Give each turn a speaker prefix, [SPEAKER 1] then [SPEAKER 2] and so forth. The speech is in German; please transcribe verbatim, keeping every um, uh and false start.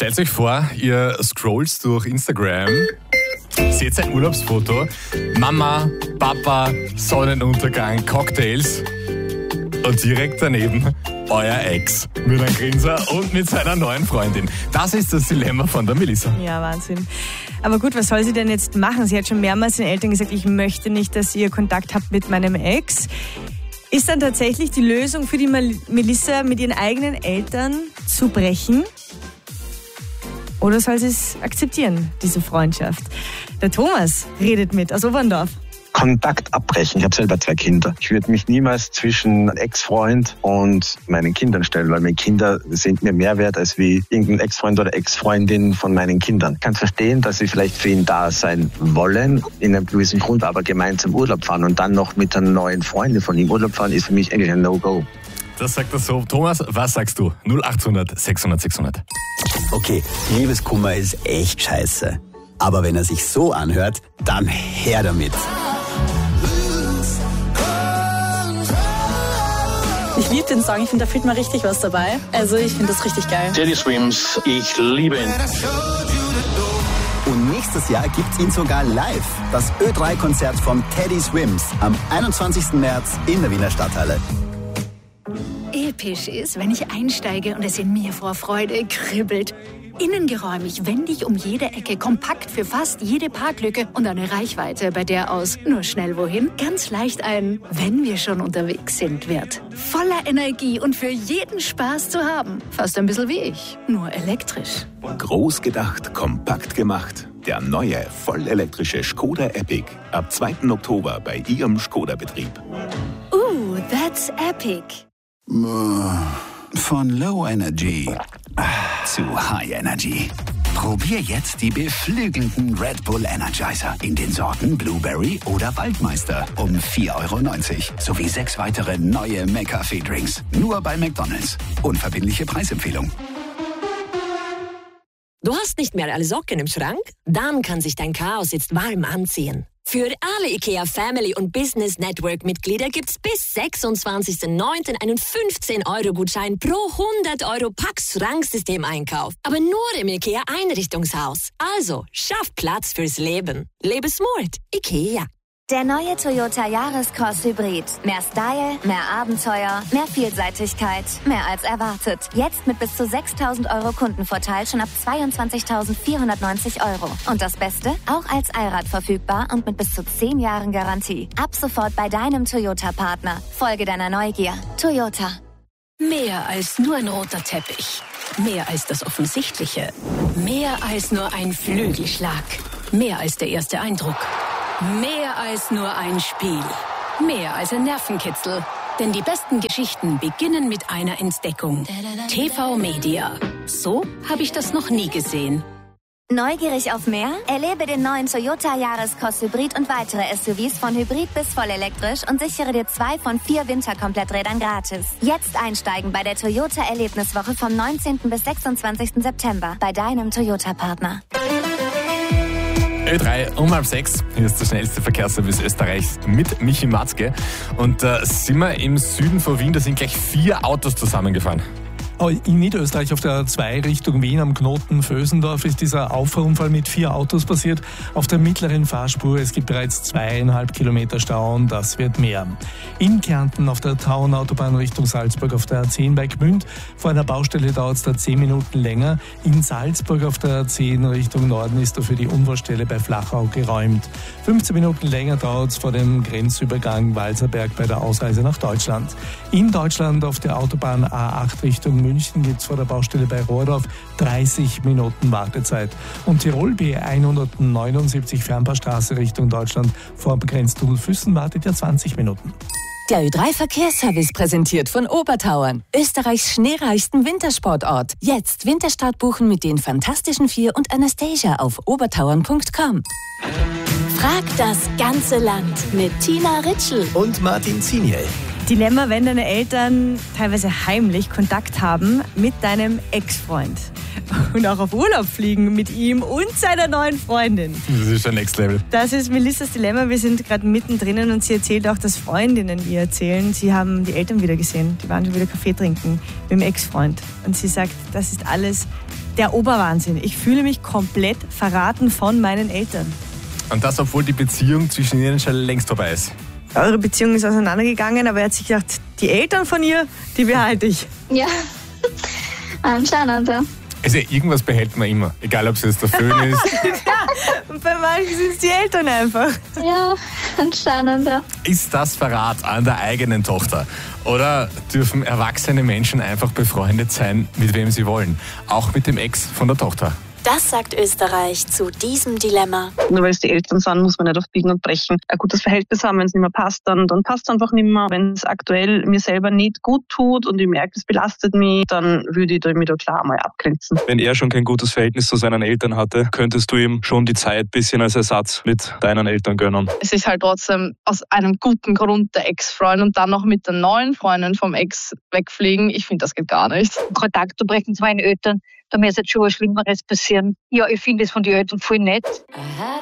[SPEAKER 1] Stellt euch vor, ihr scrollt durch Instagram, seht ein Urlaubsfoto, Mama, Papa, Sonnenuntergang, Cocktails und direkt daneben euer Ex mit einem Grinser und mit seiner neuen Freundin. Das ist das Dilemma von der Melissa.
[SPEAKER 2] Ja, Wahnsinn. Aber gut, was soll sie denn jetzt machen? Sie hat schon mehrmals den Eltern gesagt, ich möchte nicht, dass ihr Kontakt habt mit meinem Ex. Ist dann tatsächlich die Lösung für die Melissa, mit ihren eigenen Eltern zu brechen? Oder soll sie es akzeptieren, diese Freundschaft? Der Thomas redet mit aus Oberndorf.
[SPEAKER 3] Kontakt abbrechen. Ich habe selber zwei Kinder. Ich würde mich niemals zwischen Ex-Freund und meinen Kindern stellen, weil meine Kinder sind mir mehr wert als wie irgendein Ex-Freund oder Ex-Freundin von meinen Kindern. Ich kann verstehen, dass sie vielleicht für ihn da sein wollen, in einem gewissen Grund, aber gemeinsam Urlaub fahren und dann noch mit einer neuen Freundin von ihm Urlaub fahren, ist für mich eigentlich ein No-Go.
[SPEAKER 1] Das sagt er so. Thomas, was sagst du? null achthundert sechshundert sechshundert.
[SPEAKER 4] Okay, Liebeskummer ist echt scheiße. Aber wenn er sich so anhört, dann her damit.
[SPEAKER 5] Ich liebe den Song, ich finde, da fühlt man richtig was dabei. Also ich finde das richtig geil.
[SPEAKER 6] Teddy Swims, ich liebe ihn.
[SPEAKER 4] Und nächstes Jahr gibt's ihn sogar live. Das Ö drei Konzert von Teddy Swims am einundzwanzigsten März in der Wiener Stadthalle.
[SPEAKER 7] Episch ist, wenn ich einsteige und es in mir vor Freude kribbelt. Innengeräumig, wendig um jede Ecke, kompakt für fast jede Parklücke und eine Reichweite, bei der aus nur schnell wohin ganz leicht ein wenn wir schon unterwegs sind wird. Voller Energie und für jeden Spaß zu haben. Fast ein bisschen wie ich, nur elektrisch.
[SPEAKER 8] Groß gedacht, kompakt gemacht. Der neue, vollelektrische Skoda Epic. Ab zweiten Oktober bei Ihrem Skoda-Betrieb.
[SPEAKER 7] Uh, that's epic.
[SPEAKER 4] Von Low Energy zu High Energy. Probier jetzt die beflügelnden Red Bull Energizer in den Sorten Blueberry oder Waldmeister um vier Euro neunzig sowie sechs weitere neue McCafé-Drinks. Nur bei McDonald's. Unverbindliche Preisempfehlung.
[SPEAKER 9] Du hast nicht mehr alle Socken im Schrank? Dann kann sich dein Chaos jetzt warm anziehen. Für alle IKEA Family und Business Network Mitglieder gibt's bis sechsundzwanzigsten neunten einen fünfzehn Euro Gutschein pro hundert Euro Pax Schranksystem-Einkauf. Aber nur im IKEA Einrichtungshaus. Also, schaff Platz fürs Leben. Lebe smart. IKEA.
[SPEAKER 10] Der neue Toyota Yaris-Cross Hybrid. Mehr Style, mehr Abenteuer, mehr Vielseitigkeit, mehr als erwartet. Jetzt mit bis zu sechstausend Euro Kundenvorteil schon ab zweiundzwanzigtausendvierhundertneunzig Euro. Und das Beste? Auch als Allrad verfügbar und mit bis zu zehn Jahren Garantie. Ab sofort bei deinem Toyota-Partner. Folge deiner Neugier. Toyota.
[SPEAKER 7] Mehr als nur ein roter Teppich. Mehr als das Offensichtliche. Mehr als nur ein Flügelschlag. Mehr als der erste Eindruck. Mehr als nur ein Spiel. Mehr als ein Nervenkitzel. Denn die besten Geschichten beginnen mit einer Entdeckung. T V Media. So habe ich das noch nie gesehen.
[SPEAKER 10] Neugierig auf mehr? Erlebe den neuen Toyota Yaris-Cross Hybrid und weitere S U Vs von Hybrid bis vollelektrisch und sichere dir zwei von vier Winterkompletträdern gratis. Jetzt einsteigen bei der Toyota Erlebniswoche vom neunzehnten bis sechsundzwanzigsten September bei deinem Toyota-Partner.
[SPEAKER 1] Ö drei um halb sechs. Hier ist der schnellste Verkehrsservice Österreichs mit Michi Matzke. Und da äh, sind wir im Süden von Wien, da sind gleich vier Autos zusammengefahren.
[SPEAKER 11] In Niederösterreich auf der A zwei Richtung Wien am Knoten Vösendorf ist dieser Auffahrunfall mit vier Autos passiert. Auf der mittleren Fahrspur, es gibt bereits zweieinhalb Kilometer Stau und das wird mehr. In Kärnten auf der Tauenautobahn Richtung Salzburg auf der A zehn bei Gmünd. Vor einer Baustelle dauert es da zehn Minuten länger. In Salzburg auf der A zehn Richtung Norden ist dafür die Unfallstelle bei Flachau geräumt. fünfzehn Minuten länger dauert es vor dem Grenzübergang Walserberg bei der Ausreise nach Deutschland. In Deutschland auf der Autobahn A acht Richtung München gibt es vor der Baustelle bei Rohrdorf dreißig Minuten Wartezeit. Und Tirol B hundertneunundsiebzig Fernpaarstraße Richtung Deutschland vor Grenztunnel Füssen wartet ja zwanzig Minuten.
[SPEAKER 12] Der Ö drei Verkehrsservice präsentiert von Obertauern, Österreichs schneereichsten Wintersportort. Jetzt Winterstart buchen mit den Fantastischen Vier und Anastasia auf obertauern punkt com.
[SPEAKER 13] Frag das ganze Land mit Tina Ritschl
[SPEAKER 4] und Martin Ziniel.
[SPEAKER 2] Dilemma, wenn deine Eltern teilweise heimlich Kontakt haben mit deinem Ex-Freund und auch auf Urlaub fliegen mit ihm und seiner neuen Freundin.
[SPEAKER 1] Das ist schon Next Level.
[SPEAKER 2] Das ist Melissas Dilemma. Wir sind gerade mittendrin und sie erzählt auch, dass Freundinnen ihr erzählen, sie haben die Eltern wieder gesehen. Die waren schon wieder Kaffee trinken mit dem Ex-Freund. Und sie sagt, das ist alles der Oberwahnsinn. Ich fühle mich komplett verraten von meinen Eltern.
[SPEAKER 1] Und das, obwohl die Beziehung zwischen ihnen schon längst vorbei ist.
[SPEAKER 2] Eure Beziehung ist auseinandergegangen, aber er hat sich gedacht, die Eltern von ihr, die behalte ich.
[SPEAKER 14] Ja, anscheinend, ja.
[SPEAKER 1] Also irgendwas behält man immer, egal ob es jetzt der Föhn ist.
[SPEAKER 2] Ja, und bei manchen sind es die Eltern einfach.
[SPEAKER 14] Ja, anscheinend, ja.
[SPEAKER 1] Ist das Verrat an der eigenen Tochter? Oder dürfen erwachsene Menschen einfach befreundet sein, mit wem sie wollen? Auch mit dem Ex von der Tochter?
[SPEAKER 13] Das sagt Österreich zu diesem Dilemma.
[SPEAKER 15] Nur weil es die Eltern sind, muss man nicht auf Biegen und Brechen ein gutes Verhältnis haben. Wenn es nicht mehr passt, dann, dann passt es einfach nicht mehr. Wenn es aktuell mir selber nicht gut tut und ich merke, es belastet mich, dann würde ich mich da klar mal abgrenzen.
[SPEAKER 16] Wenn er schon kein gutes Verhältnis zu seinen Eltern hatte, könntest du ihm schon die Zeit ein bisschen als Ersatz mit deinen Eltern gönnen.
[SPEAKER 17] Es ist halt trotzdem aus einem guten Grund der Ex-Freund und dann noch mit der neuen Freundin vom Ex wegfliegen. Ich finde, das geht gar nicht.
[SPEAKER 18] Kontakt zu brechen zu meinen Eltern, da muss jetzt schon was Schlimmeres passieren. Ja, ich finde es von den Eltern voll nett.